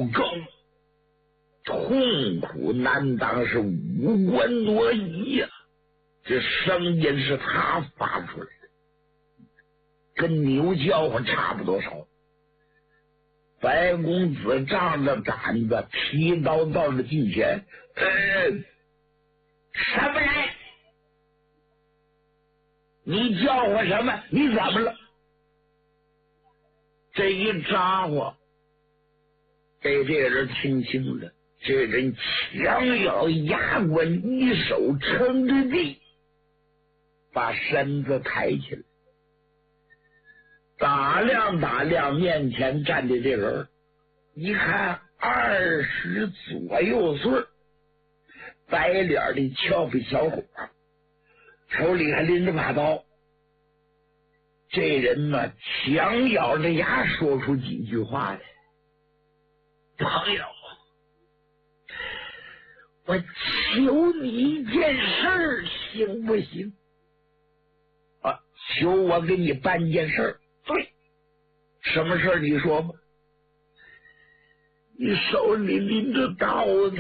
更，痛苦难当是无关多疑呀。这声音是他发出来的，跟牛叫唤差不多少。白公子仗着胆子，提刀到了近前，什么人？你叫唤什么？你怎么了？这一扎伙被这人听清了，这人强咬牙关，一手撑着地，把身子抬起来，打量打量面前站的这人，一看20左右岁，白脸的俏皮小伙，手里还拎着把刀。这人呢，强咬着牙说出几句话来：“朋友，我求你一件事儿，行不行？啊，求我给你办件事儿。对，什么事儿？你说吧。你手里拎着刀呢，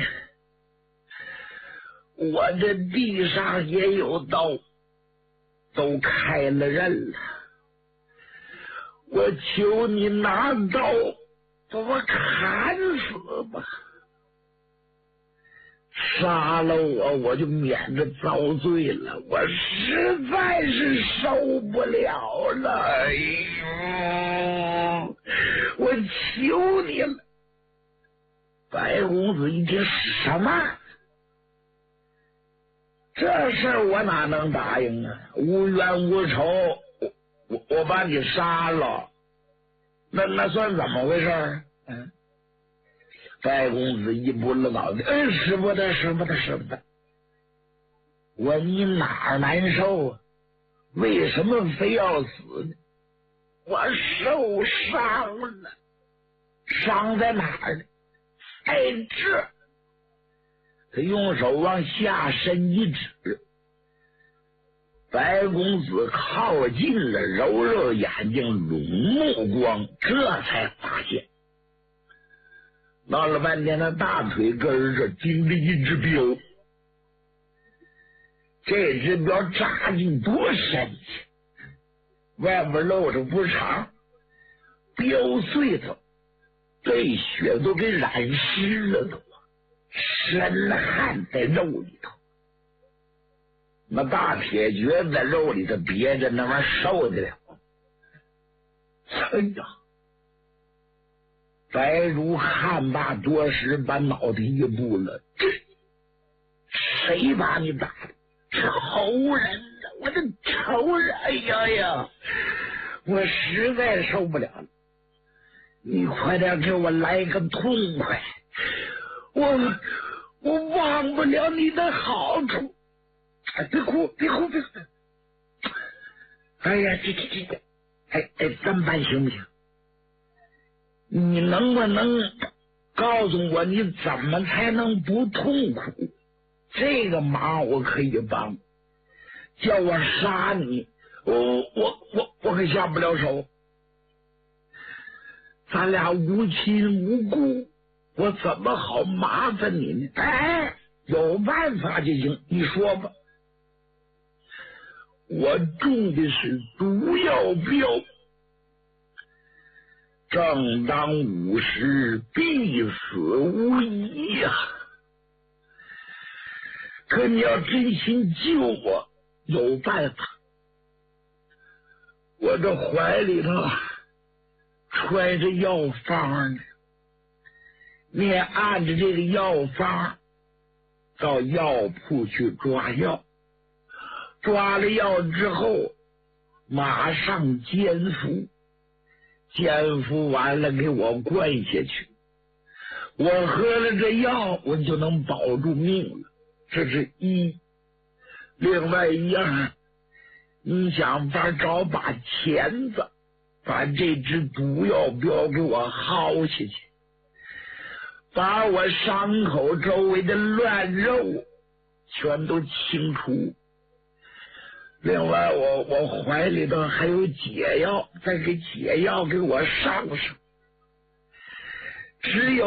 我这地上也有刀，都开了刃了。我求你拿刀把我砍死吧，杀了我就免着遭罪了，我实在是受不了了。哎呦，我求你了！白公子一听，什么？这事儿我哪能答应啊？无冤无仇，我把你杀了，那算怎么回事？白公子一拨了脑袋，使不得。我你哪儿难受啊？为什么非要死呢？我受伤了，伤在哪儿呢？在这。他用手往下身一指，白公子靠近了，揉揉眼睛，拢目光，这才发现闹了半天，他大腿根这钉着一只镖，这只镖扎进多深去，外边露着不长，镖碎头被血都给染湿了都，深汗在肉里头，那大铁橛在肉里头别着，那玩意儿受得了？哎呀！白如看罢多时，把脑袋一步了，谁把你打的？仇人呢？我的仇人！哎呀，我实在受不了了，你快点给我来个痛快，我忘不了你的好处。别哭！哎呀，这这么办行不行？你能不能告诉我你怎么才能不痛苦？这个忙我可以帮，叫我杀你，我可下不了手。咱俩无亲无故，我怎么好麻烦你呢？有办法就行，你说吧。我中的是毒药镖，正当5时，必死无疑呀！可你要真心救我，有办法。我这怀里头揣着药方呢，你也按着这个药方到药铺去抓药，抓了药之后马上煎服，煎服完了给我灌下去，我喝了这药我就能保住命了，这是一。另外一样，你想法找把钳子把这只毒药镖给我薅下去，把我伤口周围的乱肉全都清除。另外我怀里头还有解药，再给解药给我上上，只有